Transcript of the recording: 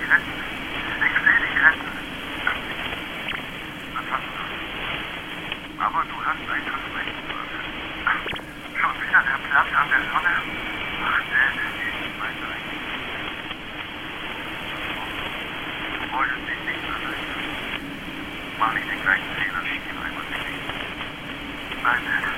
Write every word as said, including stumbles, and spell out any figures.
retten. Ich will dich retten. Das hast du. Aber du hast ein Versprechen verletzt. Schon wieder der Platz an der Sonne. Ach, Dad, ich weiß eigentlich. Du wolltest dich nicht verletzen. Mach nicht den gleichen Fehler wie ich ihn einmal begehen. Nein, Dad.